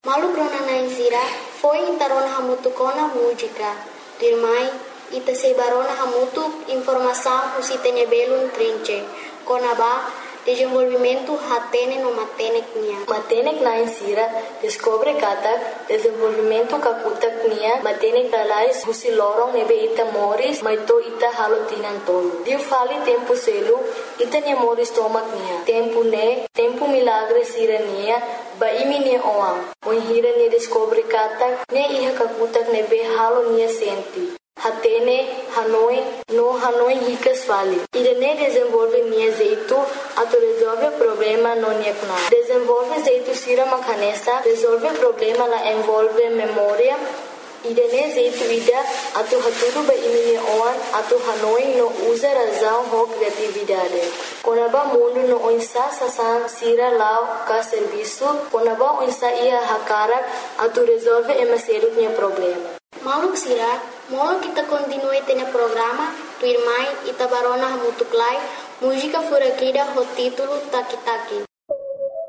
Malu grona na insira foi intarona hamutu kona música. Dirmai ita sebarona hamutu informação usitene belun trinche. Kona ba desenvolvimento hatene no matenek nia. Matenek na insira descobre katak desenvolvimento kakutak nia matenek alais husi lorong nebe ita moris maito ita halotinan tolo. Diu fali tempo selu ita nia moris tomak nia. Tempo milagre sira nia ba imi nia oang. Oi hira nia descobre katak nia iha kakutak nebe halo nia senti. Hatene, Hanoi ricas fali. Irene desenvolve nia jeito ato resolve problema no nia kuna. Desenvolve jeito sira makanesa, resolve problema la envolve memória. Irene jeito ida ato haturu ba imini oan ato Hanoi no usa razão ho criatividade. Konaba mundo no onsa sasan sira lao ka serviço, konaba onsa ia hakarak ato resolve emaseru nia problema. Maluk sira, molo kita continue tene programa, tu irmai ita barona hamutuklai, música furaquida ho título Taki Taki.